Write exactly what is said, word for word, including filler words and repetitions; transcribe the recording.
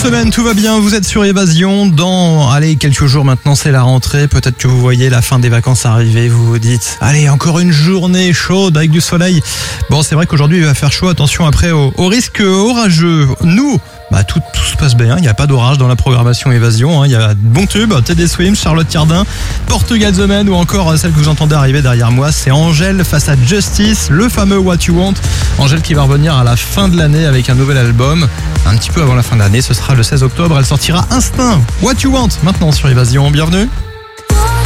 semaine, tout va bien, vous êtes sur Évasion. Dans, allez, quelques jours maintenant, c'est la rentrée. Peut-être que vous voyez la fin des vacances arriver. Vous vous dites, allez, encore une journée chaude avec du soleil. Bon, c'est vrai qu'aujourd'hui, il va faire chaud. Attention après au, au risque orageux. Nous, bah, tout, tout se passe bien. Il n'y a pas d'orage dans la programmation Évasion. Hein. Il y a de bons tubes. Teddy Swims, Charlotte Cardin, Portugal The Man ou encore celle que vous entendez arriver derrière moi. C'est Angèle face à Justice, le fameux What You Want. Angèle qui va revenir à la fin de l'année avec un nouvel album. Un petit peu avant la fin de l'année, ce sera le seize octobre. Elle sortira Instinct, What You Want, maintenant sur Évasion. Bienvenue.